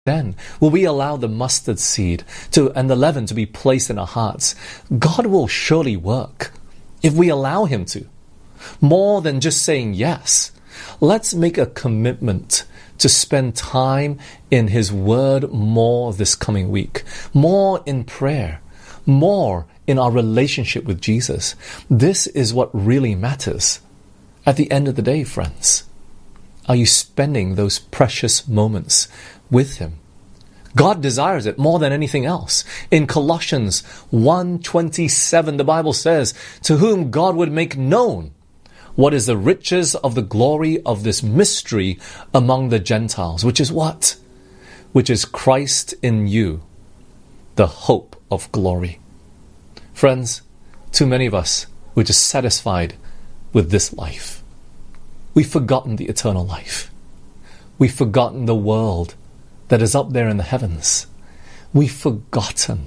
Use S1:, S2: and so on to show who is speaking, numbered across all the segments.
S1: then? Will we allow the mustard seed and the leaven to be placed in our hearts? God will surely work if we allow Him to. More than just saying yes, let's make a commitment to spend time in His Word more this coming week, more in prayer, more in our relationship with Jesus. This is what really matters. At the end of the day, friends, are you spending those precious moments with Him? God desires it more than anything else. In Colossians 1:27, the Bible says, "To whom God would make known what is the riches of the glory of this mystery among the Gentiles," which is what? Which is Christ in you, the hope of glory. Friends, too many of us, we're just satisfied with this life. We've forgotten the eternal life. We've forgotten the world that is up there in the heavens. We've forgotten.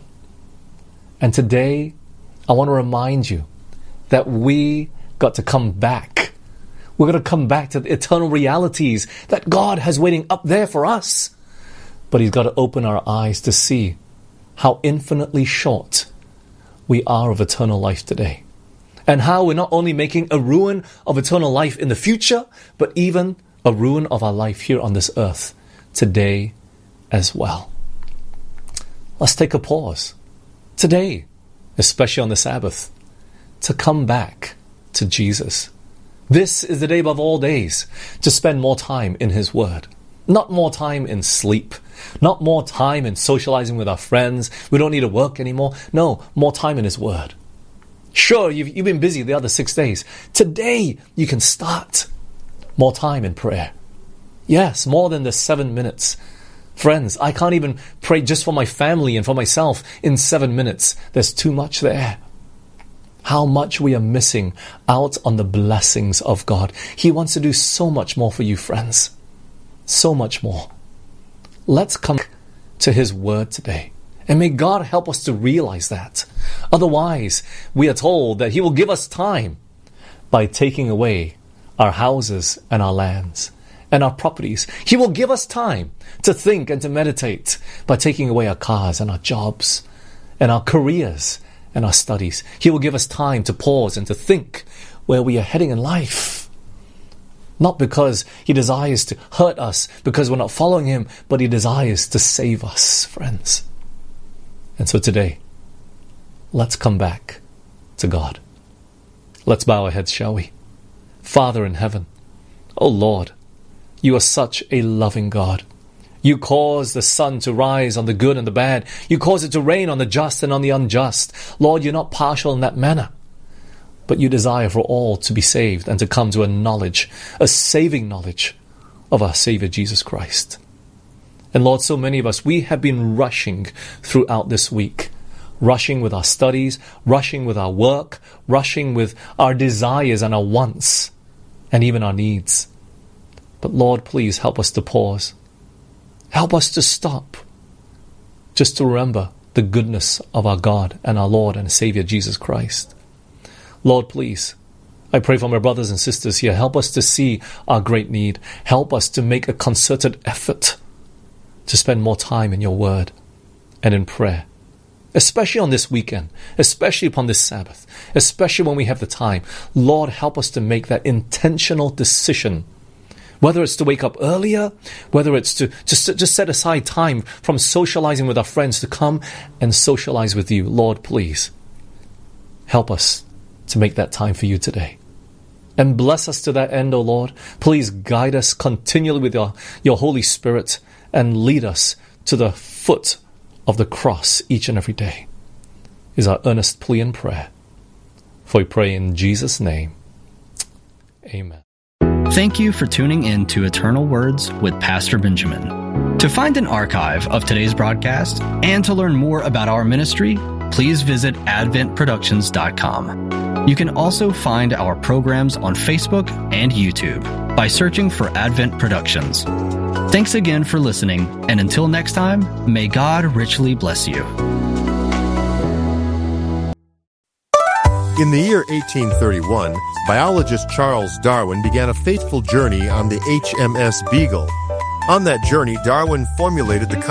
S1: And today, I want to remind you that we got to come back. We're going to come back to the eternal realities that God has waiting up there for us. But He's got to open our eyes to see how infinitely short we are of eternal life today. And how we're not only making a ruin of eternal life in the future, but even a ruin of our life here on this earth today as well. Let's take a pause today, especially on the Sabbath, to come back to Jesus. This is the day above all days to spend more time in His Word. Not more time in sleep. Not more time in socializing with our friends. We don't need to work anymore. No, more time in His Word. Sure, you've been busy the other 6 days. Today, you can start more time in prayer. Yes, more than the 7 minutes. Friends, I can't even pray just for my family and for myself in 7 minutes. There's too much there. How much we are missing out on the blessings of God. He wants to do so much more for you, friends. So much more. Let's come to His Word today. And may God help us to realize that. Otherwise, we are told that He will give us time by taking away our houses and our lands and our properties. He will give us time to think and to meditate by taking away our cars and our jobs and our careers and our studies. He will give us time to pause and to think where we are heading in life. Not because He desires to hurt us because we're not following Him, but He desires to save us, friends. And so today, let's come back to God. Let's bow our heads, shall we? Father in heaven, oh Lord, You are such a loving God. You cause the sun to rise on the good and the bad. You cause it to rain on the just and on the unjust. Lord, You're not partial in that manner, but You desire for all to be saved and to come to a knowledge, a saving knowledge of our Savior Jesus Christ. And Lord, so many of us, we have been rushing throughout this week, rushing with our studies, rushing with our work, rushing with our desires and our wants, and even our needs. But Lord, please help us to pause. Help us to stop, just to remember the goodness of our God and our Lord and Savior Jesus Christ. Lord, please, I pray for my brothers and sisters here. Help us to see our great need. Help us to make a concerted effort to spend more time in Your Word and in prayer, especially on this weekend, especially upon this Sabbath, especially when we have the time. Lord, help us to make that intentional decision, whether it's to wake up earlier, whether it's to just set aside time from socializing with our friends to come and socialize with You. Lord, please help us to make that time for You today. And bless us to that end, O Lord. Please guide us continually with Your Holy Spirit and lead us to the foot of the cross each and every day, is our earnest plea and prayer. For we pray in Jesus' name. Amen.
S2: Thank you for tuning in to Eternal Words with Pastor Benjamin. To find an archive of today's broadcast and to learn more about our ministry, please visit adventproductions.com. You can also find our programs on Facebook and YouTube by searching for Advent Productions. Thanks again for listening, and until next time, may God richly bless you.
S3: In the year 1831, biologist Charles Darwin began a fateful journey on the HMS Beagle. On that journey, Darwin formulated the